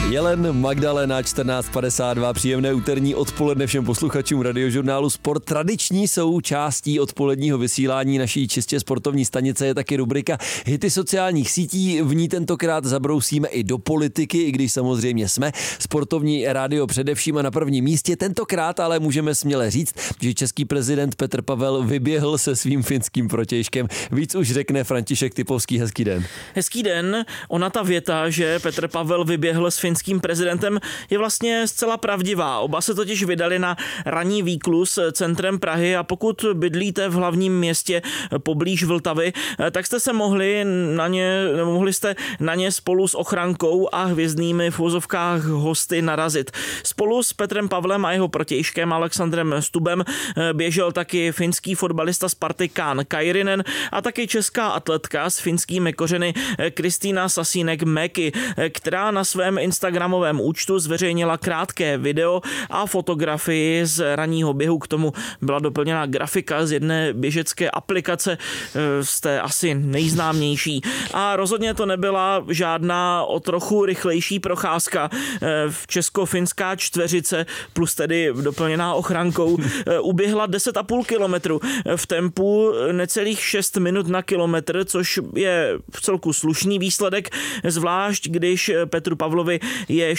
Jelen Magdalena 14:52, příjemné úterní odpoledne všem posluchačům Radiožurnálu Sport. Tradiční součástí odpoledního vysílání naší čistě sportovní stanice je taky rubrika Hity sociálních sítí. V ní tentokrát zabrousíme i do politiky, i když samozřejmě jsme sportovní rádio především a na prvním místě. Tentokrát ale můžeme směle říct, že český prezident Petr Pavel vyběhl se svým finským protějškem. Víc už řekne František Typovský. Hezký den. Hezký den. Ona ta věta, že Petr Pavel vyběhl s finským prezidentem, je vlastně zcela pravdivá. Oba se totiž vydali na ranní výklus centrem Prahy a pokud bydlíte v hlavním městě poblíž Vltavy, tak jste se mohli na ně spolu s ochrankou a hvězdnými v uvozovkách hosty narazit. Spolu s Petrem Pavlem a jeho protějškem Alexandrem Stubem běžel taky finský fotbalista Sparty Kaan Kairinen a taky česká atletka s finskými kořeny Kristýna Sasinek-Mäki, která na svém instagramovém účtu zveřejnila krátké video a fotografii z ranního běhu. K tomu byla doplněna grafika z jedné běžecké aplikace, z té asi nejznámější. A rozhodně to nebyla žádná o trochu rychlejší procházka. Česko-finská čtveřice plus tedy doplněná ochrankou uběhla 10,5 kilometru v tempu necelých 6 minut na kilometr, což je vcelku slušný výsledek, zvlášť když Petru Pavlovi je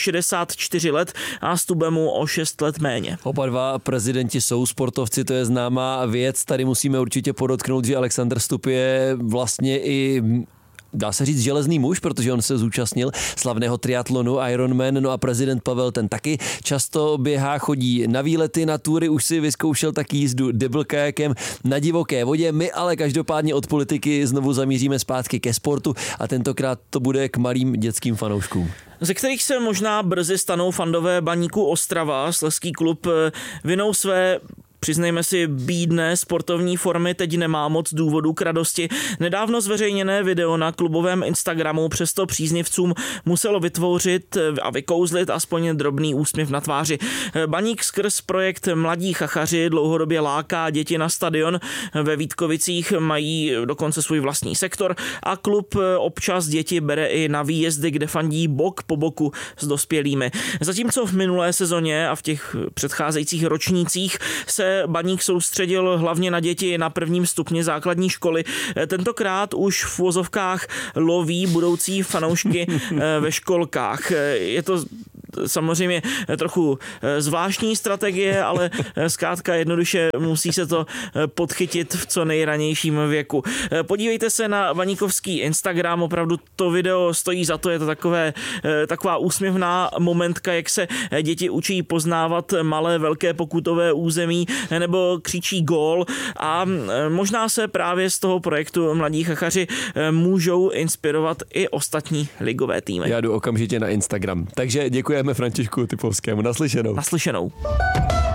64 let a Stubemu o 6 let méně. Oba dva prezidenti jsou sportovci, to je známá věc. Tady musíme určitě podotknout, že Alexander Stub je vlastně i dá se říct železný muž, protože on se zúčastnil slavného triatlonu Ironman, no a prezident Pavel ten taky často běhá, chodí na výlety, na túry, už si vyzkoušel taky jízdu double kajakem na divoké vodě. My ale každopádně od politiky znovu zamíříme zpátky ke sportu a tentokrát to bude k malým dětským fanouškům, ze kterých se možná brzy stanou fandové Baníku Ostrava. Slezský klub vinou své, přiznejme si, bídné sportovní formy teď nemá moc důvodů k radosti. Nedávno zveřejněné video na klubovém Instagramu přesto příznivcům muselo vytvořit a vykouzlit aspoň drobný úsměv na tváři. Baník skrz projekt Mladí chachaři dlouhodobě láká děti na stadion. Ve Vítkovicích mají dokonce svůj vlastní sektor a klub občas děti bere i na výjezdy, kde fandí bok po boku s dospělými. Zatímco v minulé sezóně a v těch předcházejících ročnících se Baník soustředil hlavně na děti na prvním stupni základní školy. Tentokrát už v uvozovkách loví budoucí fanoušky ve školkách. Je to samozřejmě trochu zvláštní strategie, ale zkrátka jednoduše musí se to podchytit v co nejranějším věku. Podívejte se na baníkovský Instagram, opravdu to video stojí za to, je to taková úsměvná momentka, jak se děti učí poznávat malé velké pokutové území nebo křičí gól a možná se právě z toho projektu Mladí chachaři můžou inspirovat i ostatní ligové týmy. Já jdu okamžitě na Instagram. Takže děkujeme Františku Typovskému. Naslyšenou. Naslyšenou.